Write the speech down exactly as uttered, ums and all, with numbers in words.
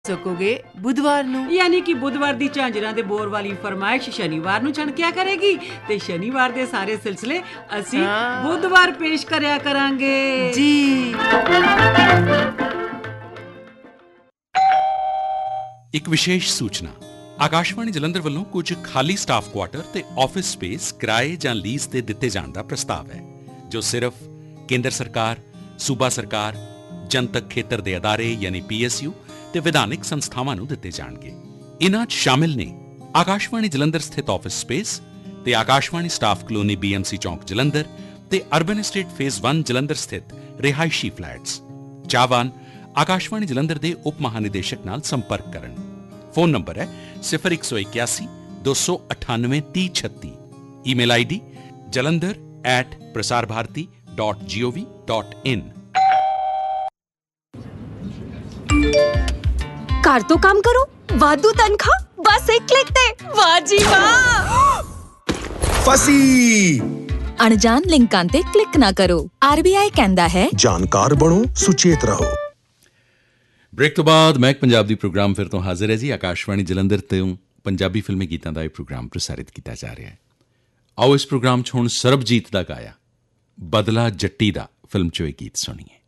ਸਕੋਗੇ ਬੁੱਧਵਾਰ ਨੂੰ, ਯਾਨੀ ਕਿ ਬੁੱਧਵਾਰ ਦੀ ਝਾਂਜਰਾਂ ਦੇ ਬੋਰ ਵਾਲੀ ਫਰਮਾਇਸ਼ ਸ਼ਨੀਵਾਰ ਨੂੰ ਛਣਕਿਆ ਕਰੇਗੀ ਤੇ ਸ਼ਨੀਵਾਰ ਦੇ ਸਾਰੇ ਸਿਲਸਿਲੇ ਅਸੀਂ ਬੁੱਧਵਾਰ ਪੇਸ਼ ਕਰਿਆ ਕਰਾਂਗੇ ਜੀ। ਇੱਕ ਵਿਸ਼ੇਸ਼ ਸੂਚਨਾ, ਆਕਾਸ਼ਵਾਣੀ ਜਲੰਧਰ ਵੱਲੋਂ ਕੁਝ ਖਾਲੀ ਸਟਾਫ ਕੁਆਟਰ ਤੇ ਆਫਿਸ ਸਪੇਸ ਕਿਰਾਏ ਜਾਂ ਲੀਜ਼ ਤੇ ਦਿੱਤੇ ਜਾਣ ਦਾ ਪ੍ਰਸਤਾਵ ਹੈ, ਜੋ ਸਿਰਫ ਕੇਂਦਰ ਸਰਕਾਰ, ਸੂਬਾ ਸਰਕਾਰ, ਜਨਤਕ ਖੇਤਰ ਦੇ ਅਦਾਰੇ ਯਾਨੀ ਪੀ ਐਸ ਯੂ ਤੇ ਵਿਧਾਨਿਕ ਸੰਸਥਾਵਾਂ ਨੂੰ ਦਿੱਤੇ ਜਾਣਗੇ। ਇਨ੍ਹਾਂ 'ਚ ਸ਼ਾਮਿਲ ਨੇ ਆਕਾਸ਼ਵਾਣੀ ਜਲੰਧਰ ਸਥਿਤ ਆਫਿਸ ਸਪੇਸ ਤੇ Akashvani staff colony B M C ਚੌਂਕ ਜਲੰਧਰ ਤੇ ਅਰਬਨ ਐਸਟੇਟ ਫੇਜ਼ ਇੱਕ ਜਲੰਧਰ ਸਥਿਤ ਰਿਹਾਇਸ਼ੀ ਫਲੈਟਸ। ਚਾਹਵਾਨ ਆਕਾਸ਼ਵਾਣੀ ਜਲੰਧਰ ਦੇ ਉਪ ਮਹਾਨਿਦੇਸ਼ਕ ਨਾਲ ਸੰਪਰਕ ਕਰਨ। ਫੋਨ ਨੰਬਰ ਹੈ ਸਿਫਰ ਇੱਕ ਸੌ ਇਕਿਆਸੀ ਦੋ ਸੌ ਅਠਾਨਵੇਂ ਤੀਹ ਛੱਤੀ। Email I D Jalandhar at Prasar Bharati dot ਜੀ ਓ ਵੀ ਡਾਟ ਇਨ। ਘਰ ਤੋਂ ਕੰਮ ਕਰੋ, ਵਾਧੂ ਤਨਖਾਹ ਬਸ ਇੱਕ ਕਲਿੱਕ ਤੇ। ਵਾਹ ਜੀ ਵਾਹ। ਫਸੀ। ਅਣਜਾਣ ਲਿੰਕਾਂ ਤੇ ਕਲਿੱਕ ਨਾ ਕਰੋ। ਆਰ ਬੀ ਆਈ ਕਹਿੰਦਾ ਹੈ, ਜਾਣਕਾਰ ਬਣੋ, ਸੁਚੇਤ ਰਹੋ। ਬ੍ਰੇਕ ਤੋਂ ਬਾਅਦ ਮੈਂ ਇੱਕ ਪੰਜਾਬ ਦੀ ਪ੍ਰੋਗਰਾਮ ਫਿਰ ਤੋਂ ਹਾਜ਼ਰ ਹੈ ਜੀ। ਆਕਾਸ਼ਵਾਣੀ ਜਲੰਧਰ ਤੋਂ ਪੰਜਾਬੀ ਫਿਲਮੀ ਗੀਤਾਂ ਦਾ ਇਹ ਪ੍ਰੋਗਰਾਮ ਪ੍ਰਸਾਰਿਤ ਕੀਤਾ ਜਾ ਰਿਹਾ ਹੈ। ਆਓ ਇਸ ਪ੍ਰੋਗਰਾਮ 'ਚ ਹੁਣ ਸਰਬਜੀਤ ਦਾ ਗਾਇਆ ਬਦਲਾ ਜੱਟੀ ਦਾ ਫਿਲਮ 'ਚੋਂ ਇਹ ਗੀਤ ਸੁਣੀਏ।